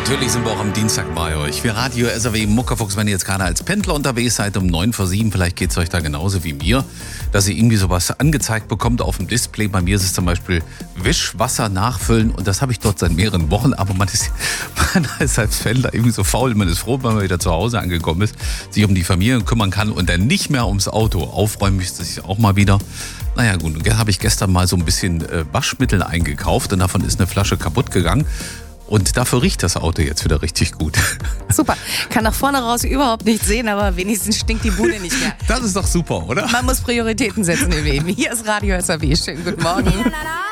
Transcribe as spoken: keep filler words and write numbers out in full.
Natürlich sind wir auch am Dienstag bei euch. Wir Radio S R W Muckerfuchs, wenn ihr jetzt gerade als Pendler unterwegs seid um neun vor sieben, vielleicht geht es euch da genauso wie mir, dass ihr irgendwie sowas angezeigt bekommt auf dem Display. Bei mir ist es zum Beispiel Wischwasser nachfüllen und das habe ich dort seit mehreren Wochen, aber man ist, man ist als Pendler irgendwie so faul, man ist froh, wenn man wieder zu Hause angekommen ist, sich um die Familie kümmern kann und dann nicht mehr ums Auto. Aufräumen müsste ich auch mal wieder. Naja gut, und habe ich gestern mal so ein bisschen äh, Waschmittel eingekauft und davon ist eine Flasche kaputt gegangen. Und dafür riecht das Auto jetzt wieder richtig gut. Super. Kann nach vorne raus überhaupt nicht sehen, aber wenigstens stinkt die Bude nicht mehr. Das ist doch super, oder? Man muss Prioritäten setzen im Leben. Hier ist Radio S R W. Schönen guten Morgen.